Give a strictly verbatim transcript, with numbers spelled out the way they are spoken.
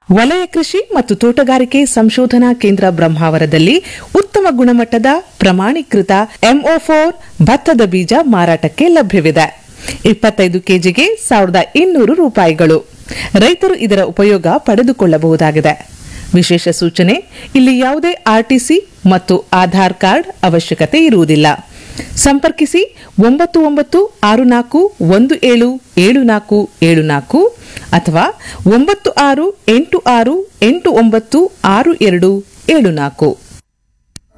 ವಲಯ ಕೃಷಿ ಮತ್ತು ತೋಟಗಾರಿಕೆ ಸಂಶೋಧನಾ ಕೇಂದ್ರ ಬ್ರಹ್ಮಾವರದಲ್ಲಿ ಉತ್ತಮ ಗುಣಮಟ್ಟದ ಪ್ರಮಾಣೀಕೃತ ಎಂಒ ಫೋರ್ ಭತ್ತದ ಬೀಜ ಮಾರಾಟಕ್ಕೆ ಲಭ್ಯವಿದೆ. ಇಪ್ಪತ್ತೈದು ಕೆಜಿಗೆ ಸಾವಿರದ ಇನ್ನೂರು ರೂಪಾಯಿಗಳು. ರೈತರು ಇದರ ಉಪಯೋಗ ಪಡೆದುಕೊಳ್ಳಬಹುದಾಗಿದೆ. ವಿಶೇಷ ಸೂಚನೆ, ಇಲ್ಲಿ ಯಾವುದೇ ಆರ್ಟಿಸಿ ಮತ್ತು ಆಧಾರ್ ಕಾರ್ಡ್ ಅವಶ್ಯಕತೆ ಇರುವುದಿಲ್ಲ. ಸಂಪರ್ಕಿಸಿ ಒಂಬತ್ತು ಒಂಬತ್ತು ಆರು ನಾಲ್ಕು ಒಂದು ಏಳು ಏಳು ನಾಲ್ಕು ಏಳು ನಾಲ್ಕು ಅಥವಾ ಒಂಬತ್ತು ಆರು ಎಂಟು ಆರು ಎಂಟು ಒಂಬತ್ತು ಆರು ಎರಡು ಏಳು ನಾಲ್ಕು.